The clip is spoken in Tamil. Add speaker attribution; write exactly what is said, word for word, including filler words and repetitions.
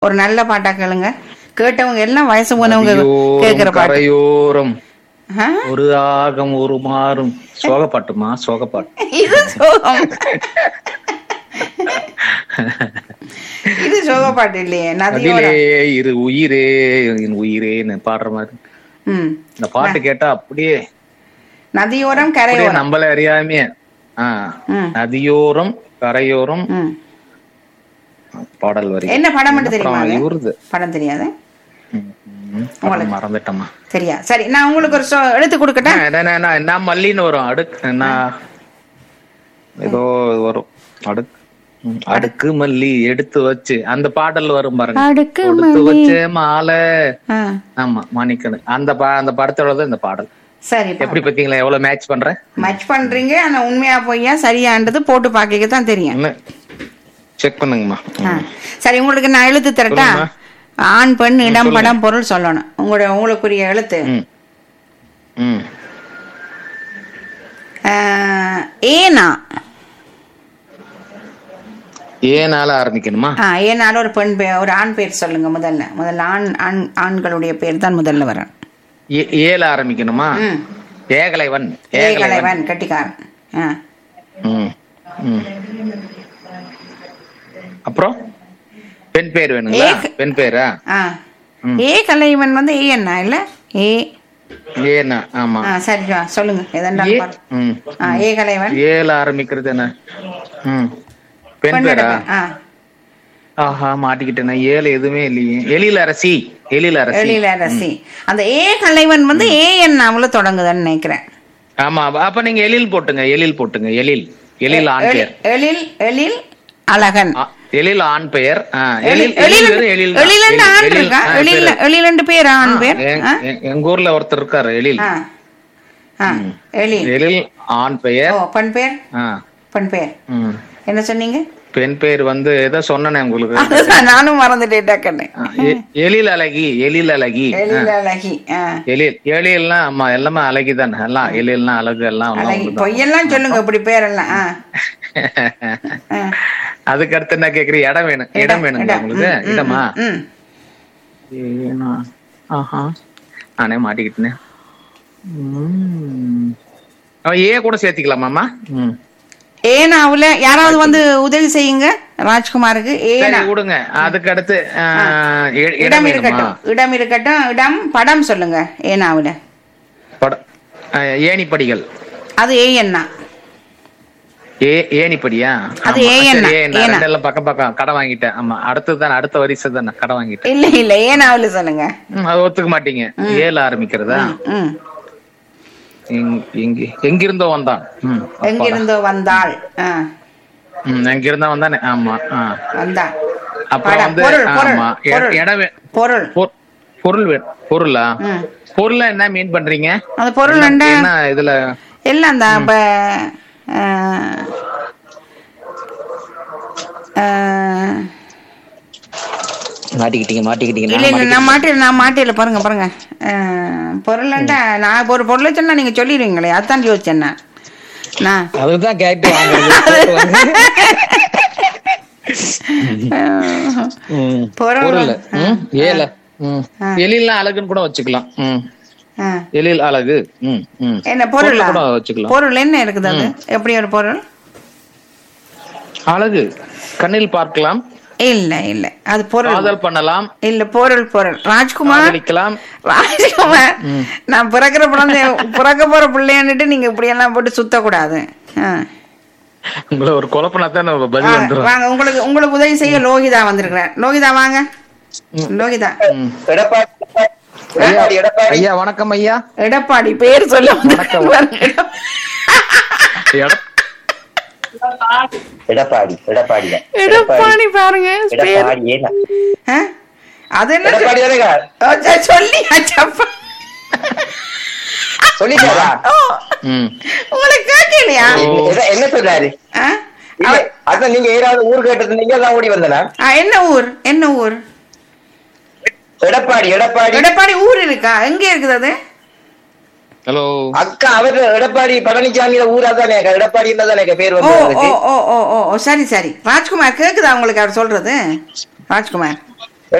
Speaker 1: ஒரு நல்ல பாட்டா கேளுங்க. கேட்டவங்க எல்லாம் வயசு போனவங்க கேக்குற பாட்டு.
Speaker 2: கரையோரம் ஒரு ஆகம் ஒரு மாறும் சோக பாட்டுமா சோக பாட்டு.
Speaker 1: இது சோகம். இது சோக பாட்டு இல்லையே.
Speaker 2: நதியிலே இரு உயிரே என் உயிரேன்னு பாடுற மாதிரி. இந்த பாட்டு கேட்டா அப்படியே
Speaker 1: நதியோரம் கரையோரம்
Speaker 2: நம்மள அறியாமே. ஆஹ் நதியோரம் கரையோரம் பாடல் வரி.
Speaker 1: என்ன படம் மட்டும் தெரியுமா?
Speaker 2: இவருது
Speaker 1: படம் தெரியாது,
Speaker 2: மறந்துட்டமா.
Speaker 1: சரியா? சரி, நான் உங்களுக்கு ஒரு எடுத்து கொடுக்கட்டேன்.
Speaker 2: நான் மல்லின்னு வரும் அடுக்கு ஏதோ வரும் அடுக்கு அடுக்கு மல்லி எடுத்து வச்சு அந்த பாடல் வரும் பாருங்க.
Speaker 1: அடுக்கு
Speaker 2: வச்சு மாலை. ஆமா மாணிக்கணும். அந்த அந்த படத்தோட இந்த பாடல்.
Speaker 1: சரி,
Speaker 2: எப்படி பாத்தீங்களா? எவ்வளவு மேட்ச் பண்றேன்.
Speaker 1: மேட்ச் பண்றீங்க. ஆனா உண்மையா பொய்யா சரியான்றது போட்டு பாக்க தான் தெரியும்.
Speaker 2: செக் பண்ணுங்கம்மா.
Speaker 1: சரி, உங்களுக்கு நான் எழுத்து தரட்டா? ஆண் பெண் இடம் படம் பொருள் சொல்லணும். உங்களோட உங்களுக்குரிய எழுத்து ஏனா.
Speaker 2: ஏனால ஆரம்பிக்கணுமா?
Speaker 1: ஏனால ஒரு பெண் பேர் ஒரு ஆண் பேர் சொல்லுங்க. முதல்ல முதல்ல ஆண் ஆண் ஆண்களுடைய பேர் தான் முதல்ல வரும்.
Speaker 2: ஏல ஆரம்பிக்கணுமா? ஏகலைவன்.
Speaker 1: ஏகலைவன் கட்டிக்காரன்.
Speaker 2: அப்புறம் பெண் பேர் வேணுங்களா? பெண் பேரா?
Speaker 1: ஏ கலைவன் வந்து ஏ என்ன இல்ல ஏ
Speaker 2: ஏனா? ஆமா
Speaker 1: சரி சொல்லுங்க. ஏ கலைவன்
Speaker 2: ஏல ஆரம்பிக்கிறது என்ன? பெண் பேரா? ஆஹா மாட்டிக்கிட்டேன். ஏல எதுவுமே இல்லையே. எழில் அரசி. எழில் அரசி.
Speaker 1: எழில் அரசி. அந்த ஏ கலைவன் வந்து ஏ என்ன தொடங்குதுன்னு நினைக்கிறேன்.
Speaker 2: ஆமா, அப்ப நீங்க எழில் போட்டுங்க. எழில் போட்டுங்க. எழில். எழில் ஆண் பெயர்.
Speaker 1: எழில் எழில் அழகன்.
Speaker 2: எழில் ஆண் பெயர். எங்க ஊர்ல ஒருத்தர் இருக்காரு எழில். எழில் ஆண் பெயர்.
Speaker 1: பெண் பெயர். பெண் பெயர் என்ன சொன்னீங்க?
Speaker 2: பெண் பேர் வந்து ஏதோ சொன்னேன் உங்களுக்கு.
Speaker 1: நானும் மறந்துட்டேன்.
Speaker 2: எழில் அழகி. எழில் அழகி.
Speaker 1: எழில் அழகி.
Speaker 2: எழில் எழில்னா ஆமா எல்லாமே அழகி தானே. எல்லாம் எழில்னா அழகு எல்லாம்
Speaker 1: பொய்யெல்லாம் சொல்லுங்க இப்படி பேரெல்லாம்.
Speaker 2: அதுக்கு அடுத்து என்ன கேக்குறீங்க? இடம் வேணும். இடம் வேணுங்க உங்களுக்கு? இடமா? ஆஹா நானே மாட்டிக்கிட்டேன். ஏ கூட சேர்த்திக்கலாமாமா?
Speaker 1: ஏனாவுல யாராவது வந்து உதவி செய்யுங்க ராஜ்குமாருக்கு. ஏனா
Speaker 2: கொடுங்க. அதுக்கு அடுத்து
Speaker 1: இடம் இருக்கட்டும். இடம் இருக்கட்டும். இடம் படம் சொல்லுங்க. ஏனாவுல
Speaker 2: ஏணிப்படிகள்.
Speaker 1: அது ஏ என்ன?
Speaker 2: ஏ ஏணிப்படியா?
Speaker 1: அது ஏ என்ன?
Speaker 2: பக்கம் பக்கம் கடை வாங்கிட்டேன். ஆமா அடுத்ததுதான் அடுத்த வரிசை தானே கடை வாங்கிட்டேன்.
Speaker 1: இல்ல இல்ல ஏனாவுல சொல்லுங்க.
Speaker 2: அது ஒத்துக்க மாட்டீங்க. ஏல ஆரம்பிக்கிறதா? எங்கிருந்தோ வந்தான்.
Speaker 1: எங்கிருந்தோ வந்தாள்.
Speaker 2: எங்கிருந்தோ வந்தானே. ஆமா
Speaker 1: வந்தான்.
Speaker 2: அப்புறம் வந்து இடம்
Speaker 1: பொருள்.
Speaker 2: பொருள் பொருளா? பொருளா என்ன மீன் பண்றீங்க?
Speaker 1: அந்த பொருள்
Speaker 2: என்ன இதுல
Speaker 1: எல்லாம் அந்த
Speaker 2: மாட்டிக்கிட்டீங்க மாட்டிக்கிட்டீங்க.
Speaker 1: இல்ல இல்ல நான் மாட்டில நான் மாட்டில பாருங்க பாருங்க. பொருள்ண்டா நான் ஒரு பொருளை சொன்னா நீங்க சொல்லிடுவீங்களே, அதான் யோசிச்சேன் நான்.
Speaker 2: அதுதான் கேட்டு பொருள். ஏல எழில் அழகுன்னு கூட வச்சுக்கலாம். எழில் அழகு
Speaker 1: என்ன பொருள் கூட வச்சுக்கலாம். பொருள் என்ன இருக்குது? அது எப்படி ஒரு பொருள்?
Speaker 2: அழகு கண்ணில் பார்க்கலாம்.
Speaker 1: இல்ல இல்ல அது பொருள்.
Speaker 2: காதல் பண்ணலாம்.
Speaker 1: இல்ல பொருள் பொருள். ராஜ்குமார் ராஜ்குமார் நான் பிறக்கிற குழந்தை பிறக்க போற பிள்ளையான்னுட்டு நீங்க இப்படி எல்லாம் போட்டு சுத்த கூடாது.
Speaker 2: உங்களை ஒரு குழப்பனா தான் பதில் வந்துரும்.
Speaker 1: வாங்க, உங்களுக்கு உங்களுக்கு உதவி செய்ய லோகிதா வந்திருக்கிறேன். லோகிதா வாங்க. லோகிதா.
Speaker 2: ஐயா வணக்கம் ஐயா.
Speaker 1: எடப்பாடி பேர் சொல்ல
Speaker 3: எடப்பாடி. எடப்பாடி
Speaker 1: எடப்பாடி பாருங்க. அது என்ன சொல்லி
Speaker 3: சொல்லிட்டாரா?
Speaker 1: உங்களுக்கு கேட்கலையா?
Speaker 3: என்ன சொல்றாரு? அதான் நீங்க ஏதாவது ஊர் கேட்டது நீங்க தான் ஓடி வந்தனா?
Speaker 1: என்ன ஊர்? என்ன ஊர்?
Speaker 3: எடப்பாடி. எடப்பாடி
Speaker 1: எடப்பாடி ஊர் இருக்கா? எங்க இருக்குது அது?
Speaker 2: ஹலோ
Speaker 3: அக்கா, அவர் எடப்பாடி பழனிசாமி ஊரா தானே? எடப்பாடி தானே பேர் வந்து.
Speaker 1: ஓ ஓ ஓ ஓ சரி சரி. ராஜ்குமார் கேக்குதா உங்களுக்கு அவர் சொல்றது? ராஜ்குமார்